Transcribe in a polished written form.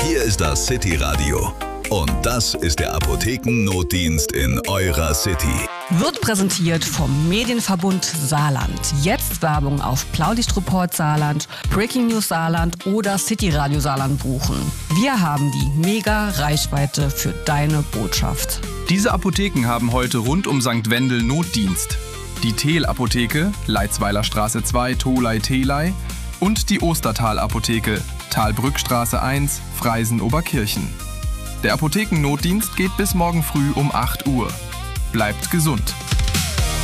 Hier ist das City Radio. Und das ist der Apothekennotdienst in eurer City. Wird präsentiert vom Medienverbund Saarland. Jetzt Werbung auf Blaulichtreport Saarland, Breaking News Saarland oder City Radio Saarland buchen. Wir haben die mega Reichweite für deine Botschaft. Diese Apotheken haben heute rund um St. Wendel Notdienst. Die Thel-Apotheke, Leitzweiler Straße 2, Tholey-Theley und die Ostertal-Apotheke, Talbrückstraße 1, Freisen-Oberkirchen. Der Apothekennotdienst geht bis morgen früh um 8 Uhr. Bleibt gesund.